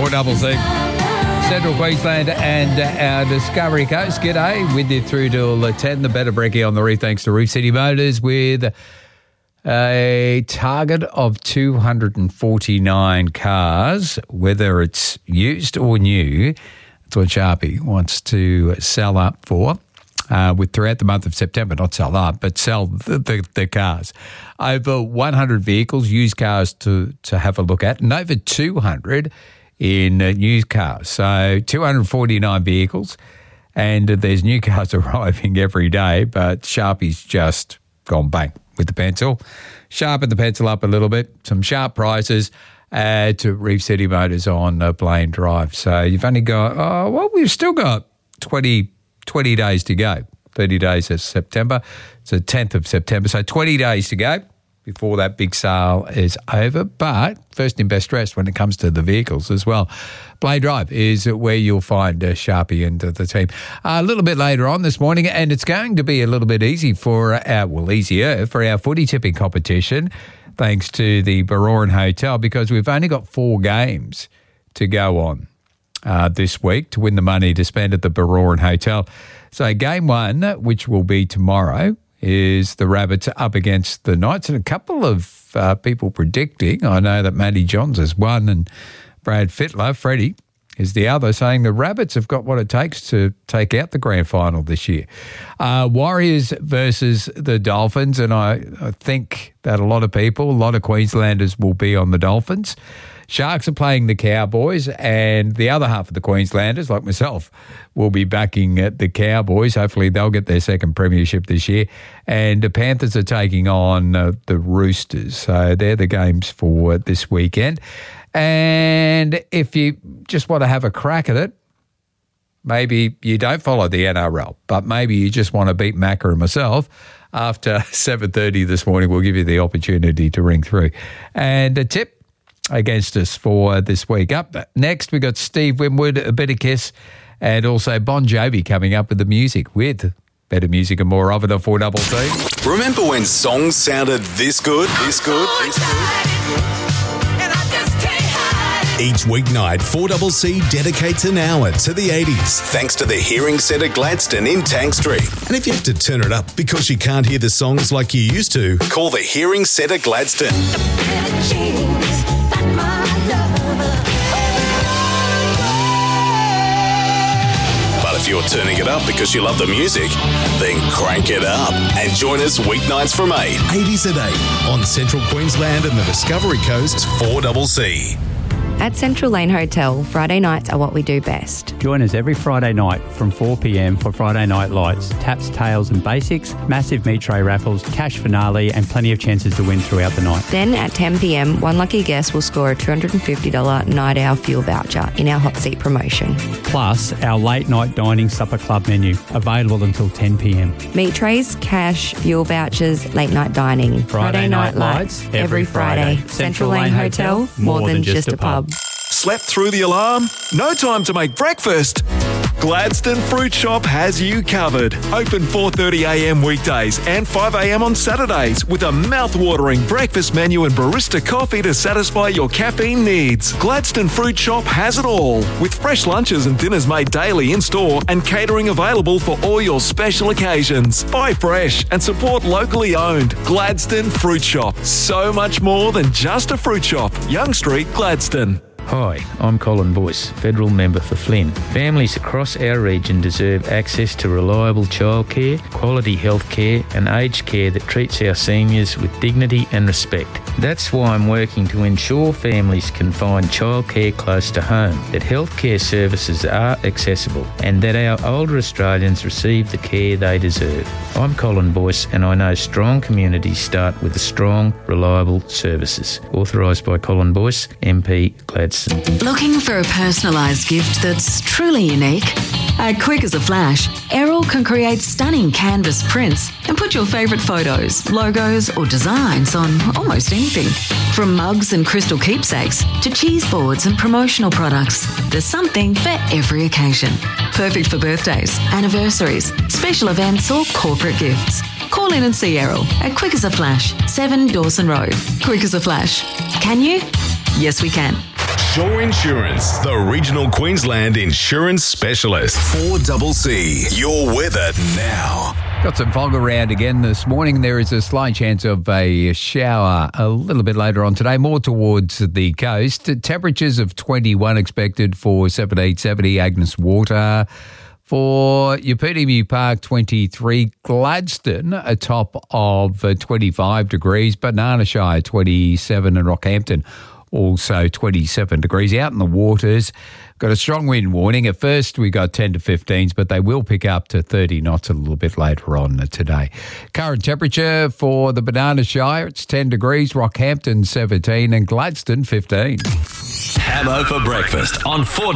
4CC. Central Queensland and our Discovery Coast. G'day, with you through till 10. The better brekkie on the reef thanks to Reef City Motors with a target of 249 cars, whether it's used or new. That's what Sharpie wants to sell up for. With throughout the month of September, not sell up, but sell the cars. Over 100 vehicles, used cars to have a look at, and over 200 in new cars. So 249 vehicles, and there's new cars arriving every day, but Sharpie's just gone bang with the pencil. Sharpen the pencil up a little bit, some sharp prices to Reef City Motors on Blaine Drive. So you've only got, we've still got 20 days to go. 30 days of September. It's the 10th of September. So 20 days to go before that big sale is over. But first in best dressed when it comes to the vehicles as well. Blaine Drive is where you'll find Sharpie and the team. A little bit later on this morning, and it's going to be a little bit easier for our footy tipping competition, thanks to the Baroran Hotel, because we've only got 4 games to go on this week to win the money to spend at the Baroran Hotel. So game 1, which will be tomorrow, is the Rabbits up against the Knights, and a couple of people predicting. I know that Matty Johns is one and Brad Fittler, Freddie, is the other, saying the Rabbits have got what it takes to take out the grand final this year. Warriors versus the Dolphins, and I think that a lot of Queenslanders will be on the Dolphins. Sharks are playing the Cowboys, and the other half of the Queenslanders, like myself, will be backing the Cowboys. Hopefully they'll get their second premiership this year. And the Panthers are taking on the Roosters. So they're the games for this weekend. And if you just want to have a crack at it, maybe you don't follow the NRL, but maybe you just want to beat Macca and myself, after 7:30 this morning, we'll give you the opportunity to ring through. And a tip against us for this week. Up next, we got Steve Winwood, A Better Kiss, and also Bon Jovi coming up with the music, with better music and more of it on 4CC. Remember when songs sounded this good? Each weeknight, 4CC dedicates an hour to the 80s, thanks to the Hearing Centre Gladstone in Tank Street. And if you have to turn it up because you can't hear the songs like you used to, call the Hearing Centre Gladstone. If you're turning it up because you love the music, then crank it up and join us weeknights from 8. 80s at 8 on Central Queensland and the Discovery Coast's 4CC. At Central Lane Hotel, Friday nights are what we do best. Join us every Friday night from 4 p.m. for Friday Night Lights, taps, tails and basics, massive meat tray raffles, cash finale and plenty of chances to win throughout the night. Then at 10 p.m, one lucky guest will score a $250 night owl fuel voucher in our hot seat promotion. Plus, our late night dining supper club menu, available until 10 p.m. Meat trays, cash, fuel vouchers, late night dining. Friday Night Lights, every Friday. Central Lane Hotel, more than just a pub. Slept through the alarm? No time to make breakfast? Gladstone Fruit Shop has you covered. Open 4:30am weekdays and 5am on Saturdays with a mouth-watering breakfast menu and barista coffee to satisfy your caffeine needs. Gladstone Fruit Shop has it all, with fresh lunches and dinners made daily in-store and catering available for all your special occasions. Buy fresh and support locally owned. Gladstone Fruit Shop. So much more than just a fruit shop. Young Street, Gladstone. Hi, I'm Colin Boyce, Federal Member for Flynn. Families across our region deserve access to reliable childcare, quality health care and aged care that treats our seniors with dignity and respect. That's why I'm working to ensure families can find childcare close to home, that healthcare services are accessible and that our older Australians receive the care they deserve. I'm Colin Boyce and I know strong communities start with strong, reliable services. Authorised by Colin Boyce, MP, Gladstone. Looking for a personalised gift that's truly unique? At Quick as a Flash, Errol can create stunning canvas prints and put your favourite photos, logos or designs on almost anything. From mugs and crystal keepsakes to cheese boards and promotional products, there's something for every occasion. Perfect for birthdays, anniversaries, special events or corporate gifts. Call in and see Errol at Quick as a Flash, 7 Dawson Road. Quick as a Flash. Can you? Yes, we can. Shore Insurance, the regional Queensland insurance specialist. 4CC, your weather now. Got some fog around again this morning. There is a slight chance of a shower a little bit later on today, more towards the coast. Temperatures of 21 expected for 1770 Agnes Water. For Yaputimu Park, 23. Gladstone, a top of 25 degrees. Banana Shire, 27. And Rockhampton, also 27 degrees. Out in the waters, got a strong wind warning. At first, we got 10 to 15s, but they will pick up to 30 knots a little bit later on today. Current temperature for the Banana Shire, it's 10 degrees. Rockhampton, 17. And Gladstone, 15. Hammo for breakfast on 4